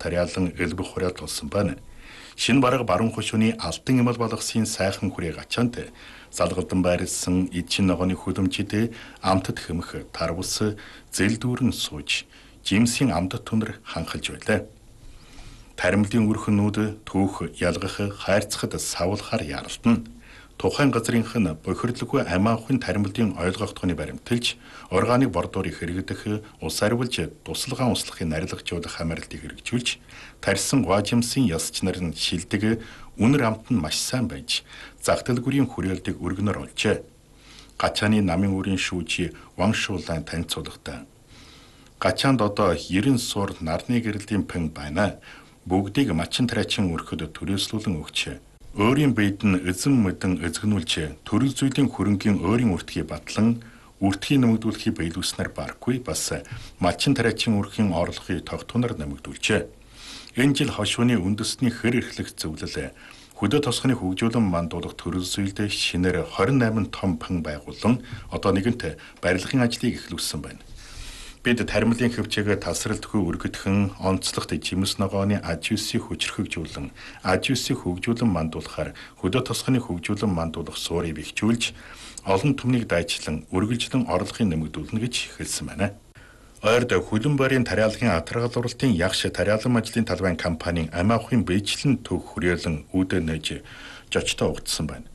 тариалан элбэх хураал болсон байна. Шинэ бараг баруун хошууны алтан эмэл балгасын сайхан хүрээ гачаант залгалдан байрлсан эдчин ногооны хүлэмжид амтд хэмэх тарвус зэлдүүрэн сууж жимсийн амтд түнэр ханхалж байлаа. Таримлын үрхнүүд түүх ялгах хайрцахад савлахаар яралтна. Тухайн газрынх нь бохирдлгүй амаахын таримлын ойлгогдохны баримталж органик бордоорыг хэрэгдэх ус арвилж тусалгаан услахын нарилгажуулах хамаарлтыг хэрэгжүүлж тарьсан гуажимсын ясч нарын шилдэг үнэр амт нь маш сайн байж загталгүрийн хүрээлтийг өргөнөр олжээ. Гачааны намын үрийн шүүжи ваншуулан танилцуулгатай. Гачаанд одоо 90 суур нарны гэрлийн пэн байна. Бүгдийг мачин тариачин өрхөд төрөөслүүлэн өгчээ. Өөрийн биед нь эзэн мэдэн эзгнүүлж төрөл зүйлийн хөрөнгийн өөрийн үртгийг батлан үртгийг нэмэгдүүлэхийг биелүүлснээр барахгүй бас мачин тариачин өрхийн орлогыг тогтунаар нэмэгдүүлжээ. Энэ жил хошууны үндэсний хэр эрхлэх зөвлөл хөдөө тосгоны хөгжүүлэн мандуулах төрөл зүйлд шинээр 28 том пэн байгуулан одоо нэгэнт барилгын ажлыг эхлүүлсэн байна. Бид таримлын хөвчөөгөө тасралтгүй өргөдгөн онцлогт жимс ногооны ажиусыг хүчрхэгжүүлэн ажиусыг хөгжүүлэн мандуулахаар хөдөө тосгоны хөгжүүлэн мандуулах суурийг бэхжүүлж олон түмнийг дайчлан үргэлжлэн орлогын нэмэгдүүлнэ гэж хэлсэн байна. Ойрд хөлөн барийн тариалгын атаргалууралтын ягш тариалан ажлын талбайн компанийн амаахын бэйжлэн төв хүрээлэн үүдэ нэж жочтой угтсан байна.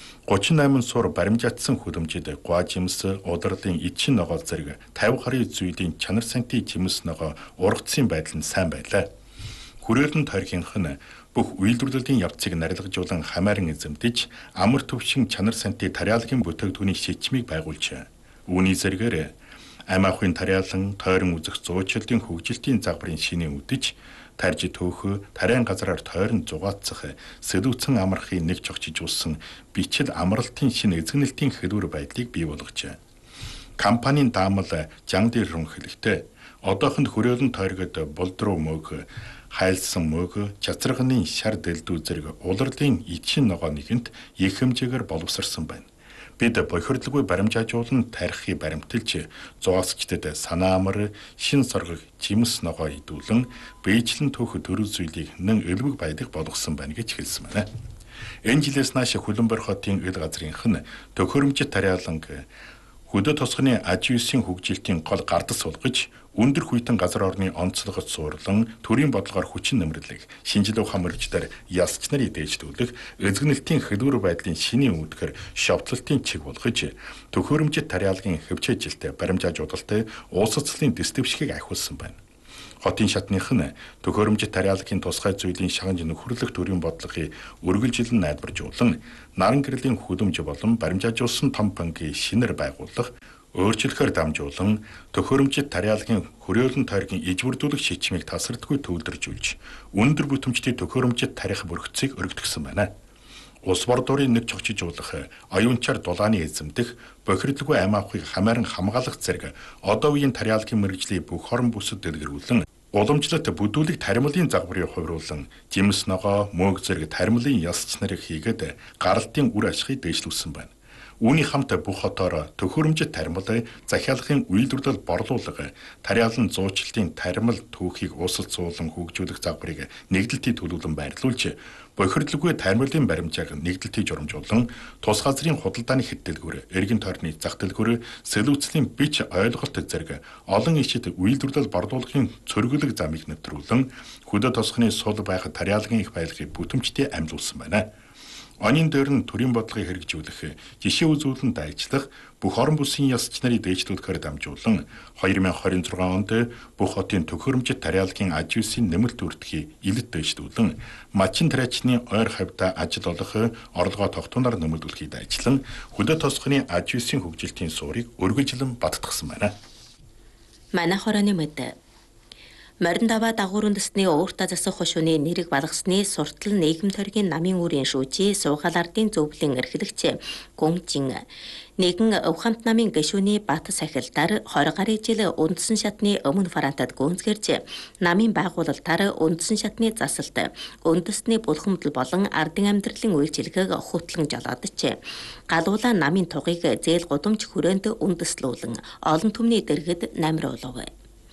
38 суур баримжаатсан хүлэмжид гуа жимс, ударлын эдчин ногоо зэрэг 50 гаруй зүйлийн чанар санти жимс ногоо ургацсан байдал нь сайн байлаа. Хүрээлэн тойрхийнх нь бүх үйлдвэрлэлийн явцыг нарилгажуулан хамааран эзэмдэж амар төвшин чанар санти тариалгын бүтээгдэхүүний шийдвэрийг байгуулжээ. Үүний зэрэгээр амаахын тариалан тойрон үзэх зуучлалын хөгжилтийн загварын шинэ үдэж тарж төөхө тариан газраар тойрон зугаацах сэлүүцэн амархыг нэг чогчиж улсан бичил амралтын шинэ эзэгнэлтийн хэлбэр байдлыг бий болгожээ. Компанийн даамал жангдэр руу хэлэхдээ одоохонд хүрээлэн тойргод булдруу мөг хайлсан мөг чацрагны шар дэлдүү зэрэг улирлын эдшин ногоо нэгэнт их хэмжээгээр боловсрсан байна. Бид бохирдлгүй баримжаажуулан тарихыг баримталж зугаасчдад санаа амар шин соргог жимс ногоо идүүлэн бэйжлэн төөх төрөл зүйлийг нэн элбэг байдыг болгосон байна гэж хэлсэн байна. Энэ жилээс нааш Хөлбөмбөр хотын ил газрынх нь төхөөрөмжит тариалан хөдөө тосгоны ажиусийн хөгжилтийн гол гардас сулгаж өндөр хүйтэн газар орны онцлогод суурлан төрийн бодлогоор хүчин нэмэрлэг шинжилгээ ухаан мөрөгчдөр ялсч нарыг дээжлүүлэх эзэгнэлтийн хэлбэр байдлын шинийн үүдгэр шовтлолтын чиг болгож төхөөрөмжит тариалгын хөвчөөжилтэй баримжаажуулалттай уусацлын дэстөвшгийг ахиулсан байна. Хотын шатных нь төхөөрөмжит тариалгын тусгай зүйлийн шагнаж нөхөрлөх төрийн бодлогыг үргэлжилэн найдваржуулан наран гэрлийн хүлэмж болон баримжаажуулсан том банкыг шинээр байгуулах өөрчлөхөөр дамжуулан төхөөрөмжит тариалгын хүрээлэн тойргийн ижвэрдүүлэх шийдвэрийг тасралтгүй төвлөржүүлж өндөр бүтэмжтэй төхөөрөмжит тарих бүрхцийг өргөдгсөн байна. Улс бордоорын нэг чогчижуулах, оюунчаар дулааны эзэмдэх, бохирдлгүй амаахыг хамааран хамгаалах зэрэг одоо үеийн тариалгын мэргэжлийг бүх хорон бүсэд дэлгэрүүлэн уламжлалт бүдүүлэг таримлын загварыг хувируулан жимс ногоо, мөг зэрэг таримлын ялсч нарыг хийгээд гаралтын үр ашигыг дээшлүүлсэн байна. Үүний хамт бүх хотоор төхөөрөмжит таримл захиалгын үйлдвэрлэл борлуулга тариалан зуучлалтын таримл түүхийг уусалцуулан хөгжүүлэх загварыг нэгдэлтийн төлөвлөн байрлуулж бохирдлгүй таримлын баримжааг нэгдэлтийн журамжуулан тус газрын худалдааны хэддэлгүүр эргэн тойрны зах дэлгүүр сэлүүцлийн бич ойлголт зэрэг олон ишид үйлдвэрлэл борлуулгын цөргөлөг замыг нэвтрүүлэн хөдөө тосгоны сул байх тариалгын их баялагыг бүтэмжтэй амьлуулсан байна. Онын дээр нь төрийн бодлогыг хэрэгжүүлэх, жишээ үзүүлэн дайчлах, бүх орон бүсийн ясч нарыг дээжлүүлэхээр дамжуулан 2026 онд бүх хотын төхөөрөмжит тариалгын ажиусын нэмэлт үрдгийг илэд дээжлүүлэн, мачин тариачны ойр хавьда ажил олох, орлогоо тогтунаар нэмэгдүүлэхийг дайчлан, хөдөө тосгоны ажиусын хөгжилтийн суурийг өргөжлөн баттгсан байна. Манай хорооны мэд Морин-даваа дагуур үндэстний ууртаа засах хошууны нэрийг балгасны суртал нийгэм тойргийн намын үрийн шүүжи суугаал ардын зөвлөлийн эрхлэгч Гүнжин нэгэн Увхамт намын гишүүний бат сахилтаар 20 гаруй жил үндсэн шатны өмнө фарантад гүнзгэрж намын байгуулалтаар үндсэн шатны засалт үндэстний булхамдал болон ардын амьдралын үйлчилгээг хутлан жолоодчихэ. Галуула намын тугыг зээл гудамж хүрээнд үндэслүүлэн олон түмний дэргэд намир улав.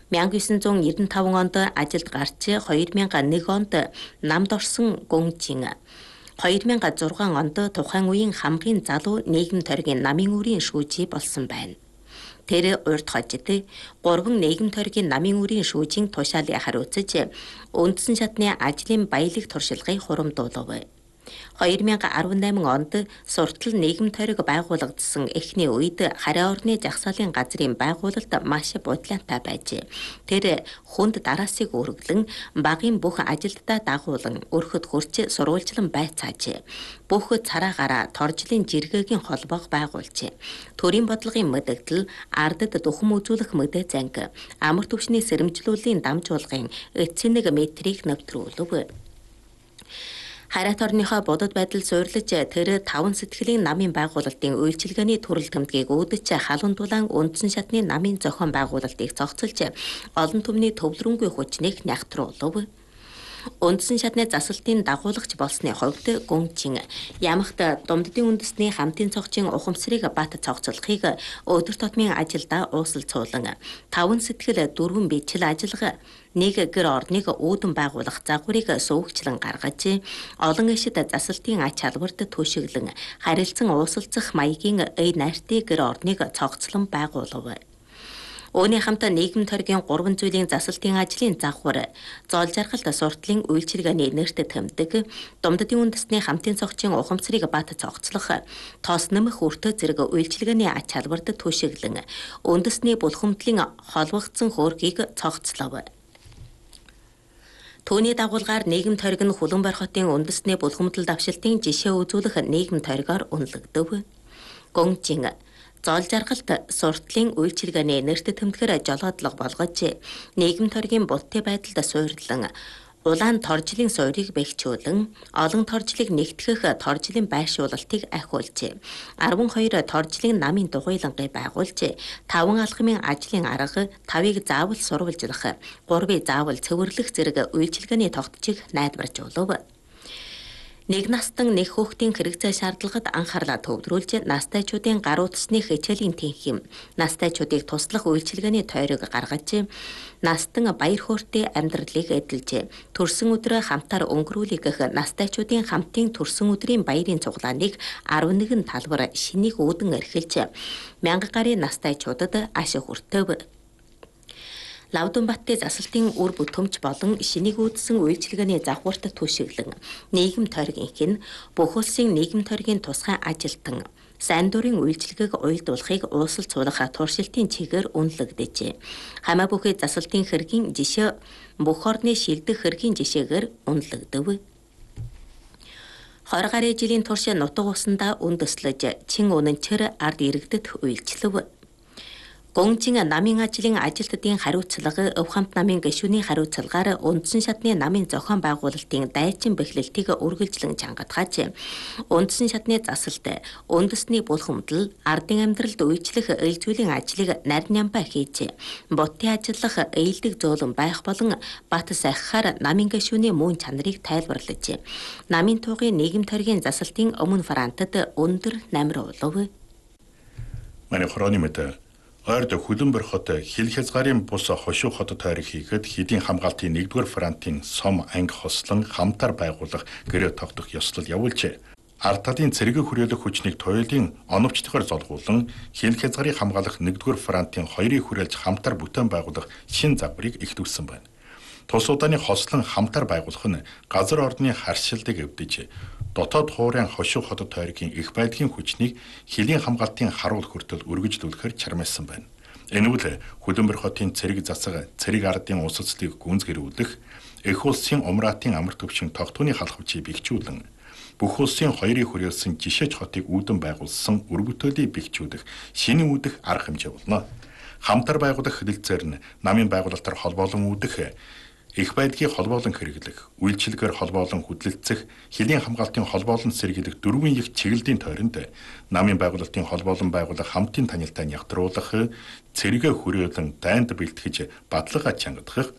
1995 онд ажилд гарч 2001 онд намд орсон Гүнжин 2006 онд тухайн үеийн хамгийн залуу нийгэм тойргийн намын үрийн шүүжий болсон байна. Тэр урд хожид 3 нийгэм тойргийн намын үрийн шүүжийн тушаалыг хариуцаж үндсэн шатны ажлын баялаг туршлагыг хурамдуулав. 2018 онд суртал нийгэм тойрог байгуулагдсан эхний үед хараа орны жагсаалын газрын байгуулалт маш бодлонтой байж тэр хүнд дараасыг өргөлөн багийн бүх ажилдаа дагуулan өрхөд хурц сурвалжлан байцааж бүх цараагаараа торжлын жиргээгийн холбоог байгуулж төрийн бодлогын мэдэгдэл ардад духам үзүүлэх мэдээ занг амар түвшний сэрэмжлүүлийн дамжуулгын эцсийн нэг метрийг нэвтрүүлв. Хараад орныхоо бодод байдал суйрлаж тэр 5 сэтгэлийн намын байгуулалтын үйлчилгээний төрөл тэмдгийг үүдэж халуун дулаан үндсэн шатны намын зохион байгуулалтыг зогцолж олон түмний төвлөрөнгүй хүчнийг нягтруулв. Үндсэн шатны засалтын дагуулагч болсны хувьд Гүнжин ямагт Думддын үндэсний хамтын цогцын ухамсарыг бат цогцолохыг өдөр тутмын ажилдаа уусалцуулан 5 сэтгэл 4 бичил ажиллага нэг гэр орныг үүдэн байгуулах загварыг суугчлан гаргаж олон ишид засалтын ач халбарт түшиглэн харилцан уусалцах маягийн найртай гэр орныг цогцлон байгуулав. Үүний хамт нийгэм тойргийн 3 зүйлийн засалтын ажлын загвар, зоол жаргалт суртлын үйлчилгээний нэрт тэмдэг, Думддын үндэсний хамтын цогцын ухамсарыг бат цогцлох, тоос нэмэх өртөө зэрэг үйлчилгээний ач халбарт түшиглэн үндэсний булхамдлын холбогдсон хөөргийг цогцлов. Түүний дагуулгаар нийгэм тойрог нь Хүлэнбар хотын үндэсний булхамдал давшилтын жишээ үзүүлэх нийгэм тойрогоор үнэлэгдэв. Гүнжин зоол жаргалт суртлын үйлчилгээний нэрт тэмдгээр жолоодлого болгож нийгэм тойргийн бултын байдалд суйрлан улаан торжлын суурийг бэхжүүлэн олон торжлыг нэгтгэх торжлын байршуулалтыг ахиулж 12 торжлын намын дугуйлангийг байгуулж 5 алхмын ажлын арга 5-ыг заавал сурвалжлах 3-ыг заавал цэвэрлэх зэрэг үйлчилгээний тогтчийг найдваржуулав. Нэг настан нэг хүүхдийн хэрэгцээ шаардлагад анхаарлаа төвлөрүүлж настайчуудын гар утасны хичээлийн тэнхим, настайчуудыг туслах үйлчилгээний тойрог гаргаж настан баяр хөөртэй амьдралыг эдэлж төрсөн өдрөө хамтаар өнгөрүүлэх настайчуудын хамтын төрсөн өдрийн баярын цуглааныг 11 талбар шинийг үүдэн эрхэлж 1000 гаруй настайчуудад аш хүртэв. Лавдунбаттын засалтын үр бүтэмж болон шинийг үүдсэн үйлчилгээний загварт түшиглэн нийгэм тойргийнх нь бүх улсын нийгэм тойргийн тусгай ажилтан сайн дурын үйлчилгээг уйлдуулахыг уусалцуулах туршилтын чигээр үнэлэгдэж хамаа бүхий засалтын хэргийн жишээ бүх орны шилдэх хэргийн жишээгээр үнэлэгдэв. 20 гаруй жилийн турш нутаг усандаа үндэслэж чин үнэнчээр ард иргэдэд үйлчлэв. Гүнжин намын ажлын ажилтдын хариуцлага өв хамт намын гишүүний хариуцлагаар үндсэн шатны намын зохион байгуулалтын дайчин бэхлэлтийг үргэлжлэн чангатгааж үндсэн шатны засалт үндэсний булхамдал ардын амьдралд үйлчлэх ил зүйлийн ажлыг нарийн нямбаа хийж бутын ажиллах ээлдэг зөөлөн байх болон бат сахихаар намын гишүүний мөн чанарыг тайлбарлаж намын туугын нийгэм тойргийн засалтын өмнө франтад өндөр намруулав. Манай хорооны мэд ойрд Хүлэнбар хот хил хязгаарын бус хошуу хот тойрог хийхэд хэдийн хамгаалтын 1-р фронтын сом анги хослон хамтаар байгуулах гэрээ тогтох ёслол явуулж ард талын цэрэг хүрээлэх хүчнийг туйлын оновчтойгоор золгуулан хил хязгаарыг хамгаалах 1-р фронтын 2-ыг хүрээлж хамтаар бүтээн байгуулах шин загварыг ихтүүлсэн байна. Тус удааны хослон хамтаар байгуулах нь газар орны харшилтыг эвдэж дотоод хуурайн хошуу хот тойргийн их байдлын хүчнийг хилийн хамгаалтын харуул хүртэл үргэлжлүүлэхээр чармайлсан байна. Энэ үл Хүлэнбар хотын цэрэг засаг цэрэг ардын усацлыг гүнзгэрүүлэх, эх улсын умраатын амар төвшин тогтооны халхавчийг бэхжүүлэн бүх улсын 2-ыг хүрээлсэн жишээч хотыг үүдэн байгуулсан үр бүтээлийг бэхжүүлэх шинэ үүдэх арга хэмжээ болно. Хамтар байгуулах хэлэлцээр нь намын байгуулалтаар холбоолон үүдэх, их байдлыг холбоолон хэрэглэх, үйлчилгээр холбоолон хөдөлгөх, хилийн хамгаалтын холбоолон сэргийлэх 4 их чиглэлийн тойронд намын байгуулалтын холбоолон байгуулах хамтын танилтаа нягтруулах, цэрэгэ хүрээлэн дайнд бэлтгэж бадлага чангадах,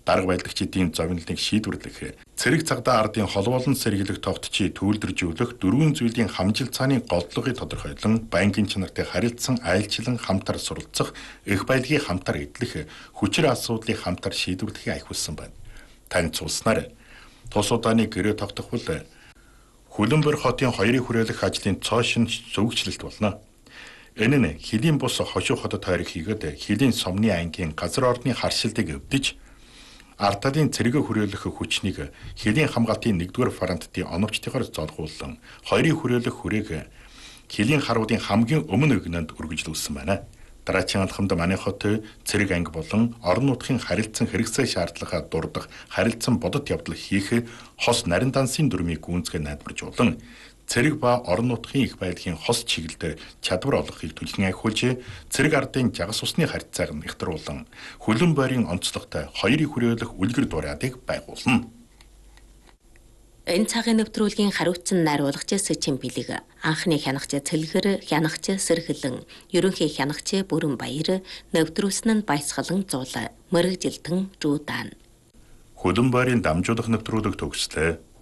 дарга баялагчдын зовнилыг шийдвэрлэх, цэрэг цагдаа ардын холбоолон сэргийлэх тогтчийг төвлөржүүлэх дөрвөн зүйлийн хамжил цааны голдлогыг тодорхойлон байнгын чанартай харилцсан айлчлан хамтар суралцах, их баялагийг хамтар эдлэх, хүчээр асуудлыг хамтар шийдвэрлэхийг ахиулсан байна. Тань цуснаар тус удааны гэрээ тогтохвол Хүлэмбэр хотын хоёрын хүрээлэх ажлын цоошин зөвгчлэлт болно. Энэ нь Хилийн бус хошуу хотод тойрог хийгээд Хилийн сумны ангийн газар орны харшилтыг өвдөж ард талын цэрэг хүрээлэх хүчнийг Хилийн хамгаалтын 1-р фронтын оновчтойгоор золгуулсан хоёрын хүрээлэх хүрээг Хилийн харуудын хамгийн өмнө өгнөнд үргэлжлүүлсэн байна. Дараагийн алхамд манай хот цэрэг анги болон орон нутгийн харилцан хэрэгцээ шаардлагаа дурдах харилцан бодит явдал хийх хос нарийн дансын дүрмийг гүйцэтгэх найдваржуулан цэрэг ба орон нутгийн их байдлын хос чиглэлд чадвар олгохыг түлхэн ахиулж цэрэг ардын жагас усны харьцааг нэгтруулан хөлөн бойрын онцлогтой хоёрын хүрээлэх үлгэр дурайдыг байгуулна. Энэ цагийн нэвтрүүлгийн хариуцсан найруулагч Сэчин Бэлэг, анхны хянагч Цэлгэр, хянагч Сэргэлэн, ерөнхий хянагч Бүрэн Баяр, нэвтрүүлсэн нь Баясгалан Зуул, мэрэгжилтэн Жуудаан. Хөлөн бойрын дамжуулах нэвтрүүлэг төгслөө.